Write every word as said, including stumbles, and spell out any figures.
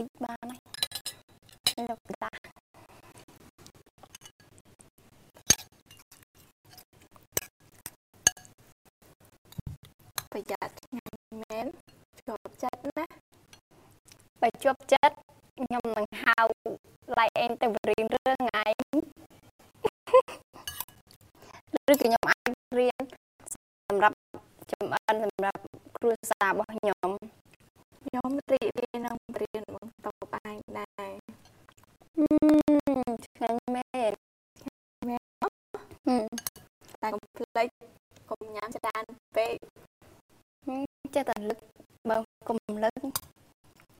បានហើយលោកតាប្រយ័ត្នឆ្ងាញ់មែនជាប់ចិត្តណាបើជាប់ចិត្តខ្ញុំនឹងហៅឡៃអេងទៅបរៀនរឿងឯងឬក៏ខ្ញុំអាចរៀនសម្រាប់ចំអិនសម្រាប់គ្រួសាររបស់ខ្ញុំ